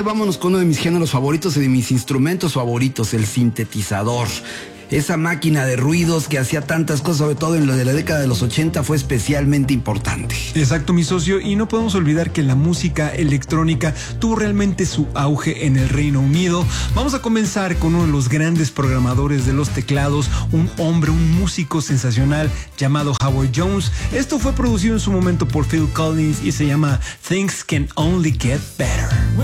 vámonos con uno de mis géneros favoritos y de mis instrumentos favoritos, el sintetizador. Esa máquina de ruidos que hacía tantas cosas, sobre todo en lo de la década de los 80, fue especialmente importante. Exacto, mi socio, y no podemos olvidar que la música electrónica tuvo realmente su auge en el Reino Unido. Vamos a comenzar con uno de los grandes programadores de los teclados, un hombre, un músico sensacional llamado Howard Jones. Esto fue producido en su momento por Phil Collins y se llama Things Can Only Get Better.